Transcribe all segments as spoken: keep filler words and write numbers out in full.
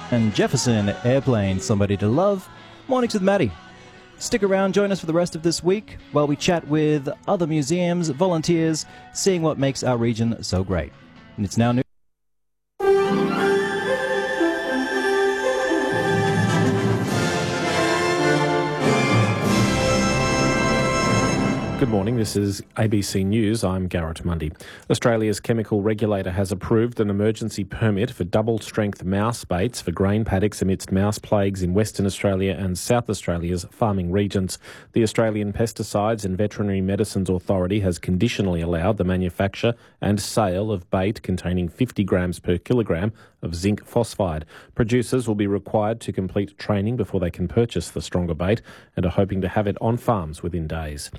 And Jefferson Airplane, Somebody to Love. Mornings with Maddie. Stick around, join us for the rest of this week while we chat with other museums, volunteers, seeing what makes our region so great. And it's now new. Good morning, this is A B C News. I'm Garrett Mundy. Australia's chemical regulator has approved an emergency permit for double-strength mouse baits for grain paddocks amidst mouse plagues in Western Australia and South Australia's farming regions. The Australian Pesticides and Veterinary Medicines Authority has conditionally allowed the manufacture and sale of bait containing fifty grams per kilogram of zinc phosphide. Producers will be required to complete training before they can purchase the stronger bait and are hoping to have it on farms within days.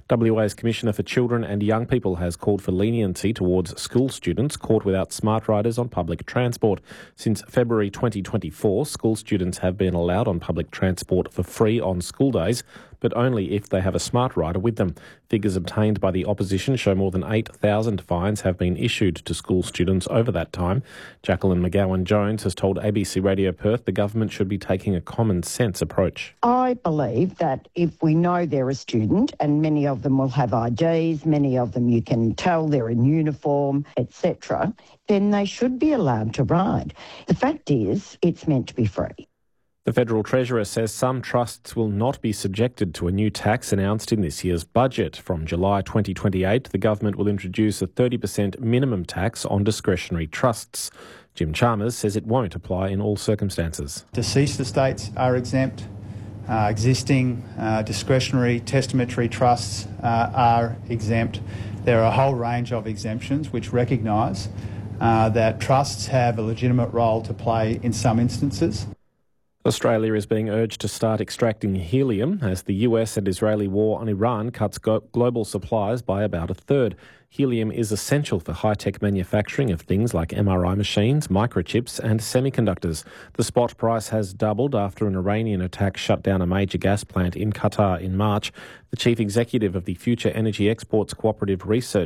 W A's Commissioner for Children and Young People has called for leniency towards school students caught without smart riders on public transport. Since February twenty twenty-four, school students have been allowed on public transport for free on school days, but only if they have a smart rider with them. Figures obtained by the opposition show more than eight thousand fines have been issued to school students over that time. Jacqueline McGowan-Jones has told A B C Radio Perth the government should be taking a common sense approach. I believe that if we know they're a student, and many of them will have I Ds, many of them you can tell they're in uniform, et cetera, then they should be allowed to ride. The fact is, it's meant to be free. The Federal Treasurer says some trusts will not be subjected to a new tax announced in this year's budget. From July twenty twenty-eight, the government will introduce a thirty percent minimum tax on discretionary trusts. Jim Chalmers says it won't apply in all circumstances. Deceased estates are exempt. Uh, existing uh, discretionary testamentary trusts uh, are exempt. There are a whole range of exemptions which recognise uh, that trusts have a legitimate role to play in some instances. Australia is being urged to start extracting helium as the U S and Israeli war on Iran cuts go- global supplies by about a third. Helium is essential for high-tech manufacturing of things like M R I machines, microchips and semiconductors. The spot price has doubled after an Iranian attack shut down a major gas plant in Qatar in March. The chief executive of the Future Energy Exports Cooperative Research